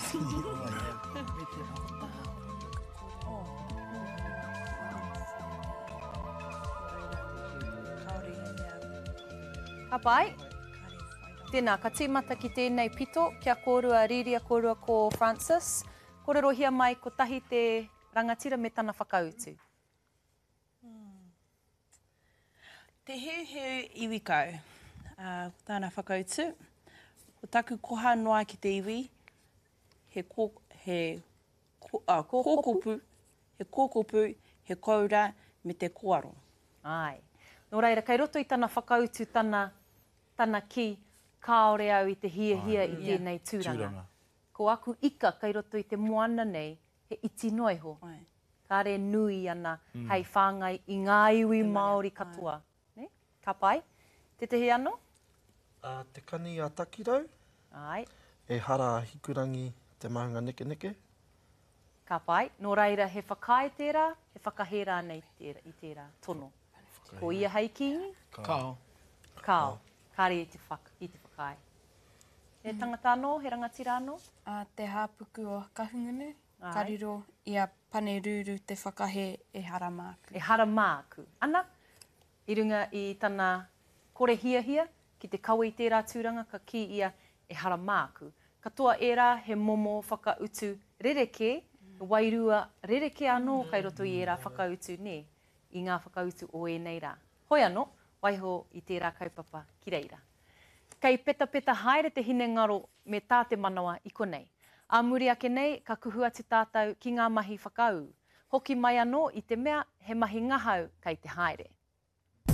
Ka pai. Tēnā, ka tīmata ki tēnei pito, kia kōrua Riria, kōrua ko Francis. Kore rohia mai ko tahi te rangatira me tana whakautu. Te heu iwi kau, tāna whakautu. Ko taku koha noa ki te iwi, he kōkopu, he koura me te koaro. Ai. Nō reira, kei roto i tana whakautu tana ki kāore au i te hia i tēnei tūranga. Ko aku ika kei roto i te moana nei, he iti noiho. Ka re nui ana hei whāngai i ngā iwi Māori katoa. Ne? Ka pai? Te tehi anō? Te kani a Takirau. Ai. E hara hikurangi te mahunga neke neke. Ka pai. Nō reira, he whakae tērā, he whakahera nei i tērā tono. Ko ia hei kiingi? Kao. Kao. Kāre i te whakae. E tangata anō, he rangatira anō? Te hāpuku o Kahungunu. Ka riro ia pane rūru te whakahe e haramāku. E haramāku. Ana, i runga i tana kore hia, ki te kaua i tērā tūranga, ka ki ia e haramāku. Katoa era he momo whakautu rereke, wairua rereke anō kai roto i era whakautu ne, i ngā whakautu o e nei rā. Hoi anō, waiho i tērā kaupapa ki reira. Kei peta haere te hine ngaro me tā te manawa i konei. A muri ake nei, ka kuhua te tātou ki ngā mahi whakau. Hoki mai anō i te mea, he mahi ngahau kei te haere.